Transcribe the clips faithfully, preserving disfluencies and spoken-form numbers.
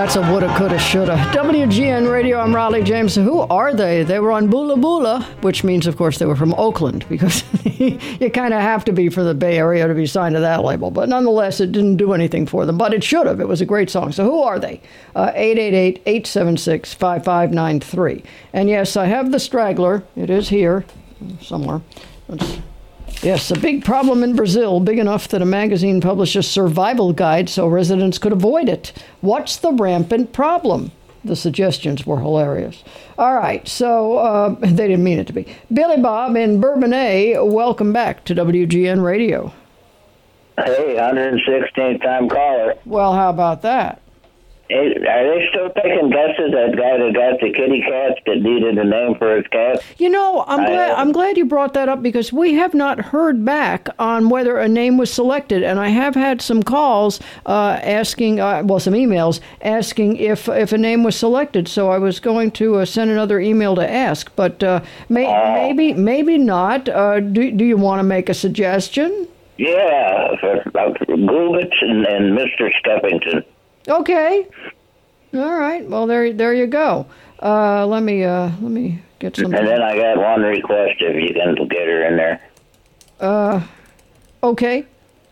That's a woulda, coulda, shoulda. W G N Radio, I'm Raleigh James. Who are they? They were on Bula Bula, which means, of course, they were from Oakland, because you kind of have to be for the Bay Area to be signed to that label. But nonetheless, it didn't do anything for them. But it should have. It was a great song. So who are they? Uh, eight eight eight, eight seven six, five five nine three. And yes, I have the straggler. It is here somewhere. Let's Yes, a big problem in Brazil, big enough that a magazine published a survival guide so residents could avoid it. What's the rampant problem? The suggestions were hilarious. All right, so uh, they didn't mean it to be. Billy Bob in Bourbonnais, welcome back to W G N Radio. Hey, one hundred sixteenth time caller. Well, how about that? Hey, are they still taking guesses? That guy that got the kitty cats that needed a name for his cat? You know, I'm glad I'm glad you brought that up, because we have not heard back on whether a name was selected, and I have had some calls uh, asking, uh, well, some emails asking if if a name was selected. So I was going to uh, send another email to ask, but uh, may, uh, maybe maybe not. Uh, do do you want to make a suggestion? Yeah, for uh, Gubitz and, and Mister Skeffington. Okay. All right. Well, there, there you go. Uh, let me, uh, let me get some. And then I got one request if you can get her in there. Uh, okay.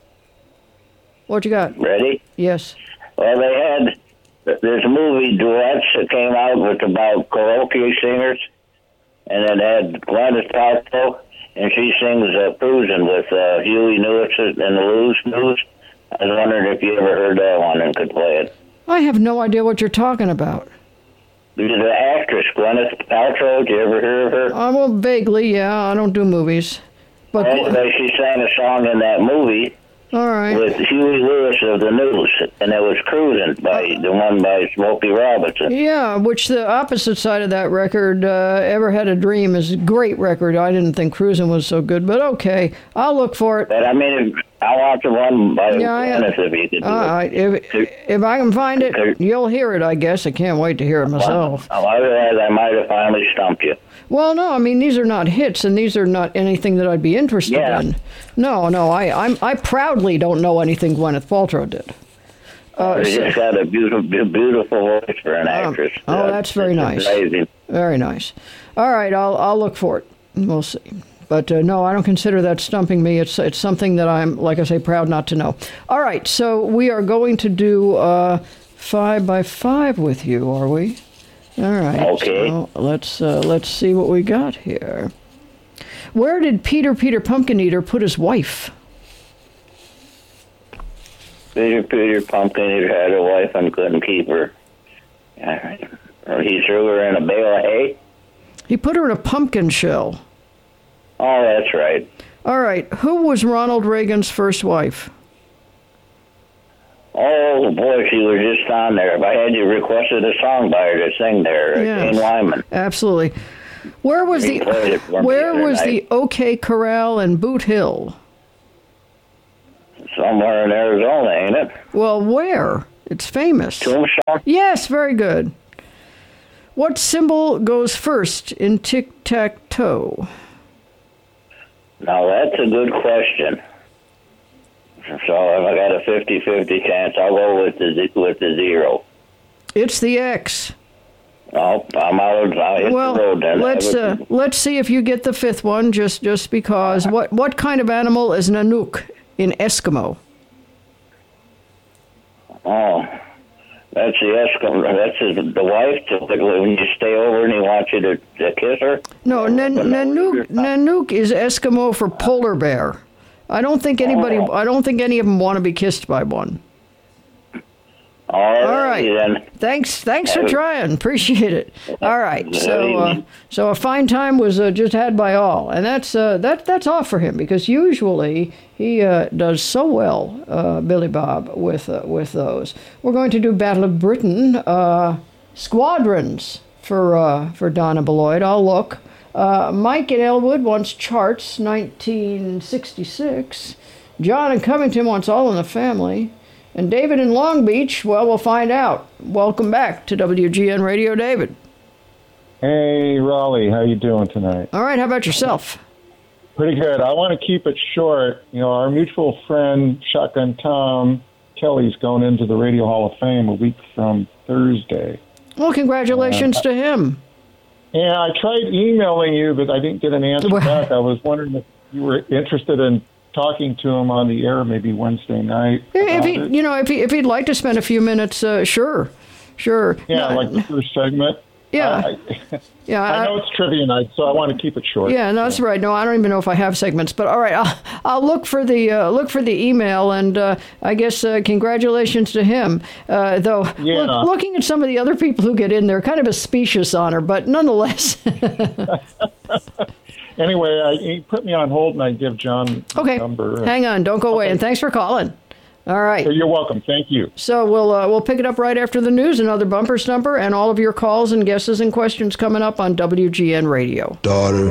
What you got? Ready? Yes. Well, they had this movie Duets that came out with about karaoke singers, and it had Gwyneth Paltrow, and she sings uh, "Cruising" with uh, Huey Lewis and the Lewis News. I was wondering if you ever heard that one and could play it. I have no idea what you're talking about. The actress, Gwyneth Paltrow, did you ever hear of her? Uh, well, vaguely, yeah. I don't do movies. But anyway, she sang a song in that movie. All right. With Huey Lewis of the News, and it was "Cruising," by the one by Smokey Robinson. Yeah, which the opposite side of that record, uh, "Ever Had a Dream," is a great record. I didn't think "Cruising" was so good, but okay, I'll look for it. But I mean, I want the one by yeah, Gwyneth if you could do uh, it. If, if I can find it, you'll hear it, I guess. I can't wait to hear it myself. Well, otherwise, I might have finally stumped you. Well, no, I mean, these are not hits, and these are not anything that I'd be interested yeah. in. No, no, I I'm, I proudly don't know anything Gwyneth Paltrow did. Uh, She's so, got a beautiful, beautiful voice for an um, actress. Oh, uh, that's very nice. Amazing. Very nice. All right, I'll I'll look for it. We'll see. But uh, no, I don't consider that stumping me. It's it's something that I'm, like I say, proud not to know. All right, so we are going to do uh, five by five with you, are we? All right. Okay. So let's uh, let's see what we got here. Where did Peter Peter Pumpkin Eater put his wife? Peter Peter Pumpkin Eater had a wife and couldn't keep her. All right. Or he threw her in a bale of hay. He put her in a pumpkin shell. Oh, that's right. All right. Who was Ronald Reagan's first wife? Oh, boy, she was just on there. If I had you requested a song by her to sing there, yes, Jane Wyman. Absolutely. Where was he the Where the was night. the OK Corral in Boot Hill? Somewhere in Arizona, ain't it? Well, where? It's famous. Tombstone? Yes, very good. What symbol goes first in tic-tac-toe? Now, that's a good question. So if I got a fifty-fifty chance, I'll go with the with the zero. It's the X. Oh, I'm out. I'll hit well, the road then. let's uh, let's see if you get the fifth one. Just just because. What what kind of animal is Nanook in Eskimo? Oh, that's the Eskimo. That's his, the wife. When you stay over and he wants you to, to kiss her. No, Nan- Nanook Nanook is Eskimo for polar bear. I don't think anybody. Oh. I don't think any of them want to be kissed by one. All right. All right. Then. Thanks. Thanks for trying. Appreciate it. All right. So, uh, so a fine time was uh, just had by all, and that's uh, that. That's off for him because usually he uh, does so well, uh, Billy Bob, with uh, with those. We're going to do Battle of Britain, uh, Squadrons for uh, for Donna Beloit. I'll look. Uh, Mike in Elwood wants Charts, nineteen sixty-six. John in Covington wants All in the Family. And David in Long Beach, well, we'll find out. Welcome back to W G N Radio, David. Hey, Raleigh, how you doing tonight? All right, how about yourself? Pretty good. I want to keep it short. You know, our mutual friend, Shotgun Tom, Kelly's going into the Radio Hall of Fame a week from Thursday. Well, congratulations uh, to him. Yeah, I tried emailing you, but I didn't get an answer well, back. I was wondering if you were interested in talking to him on the air maybe Wednesday night. If he, it. you know, if he if he'd like to spend a few minutes, uh, sure, sure. Yeah, no, like the first segment. Yeah, I, yeah. I know it's trivia night, so I want to keep it short. Yeah, no, that's right. No, I don't even know if I have segments, but all right, I'll, I'll look for the uh, look for the email, and uh, I guess uh, congratulations to him. Uh, though, yeah. look, looking at some of the other people who get in there, kind of a specious honor, but nonetheless. Anyway, I, he put me on hold, and I give John the okay. number. Hang on, don't go away, okay. and thanks for calling. All right. You're welcome. Thank you. So we'll uh, we'll pick it up right after the news, another bumper stumper, and all of your calls and guesses and questions coming up on W G N Radio. Daughter.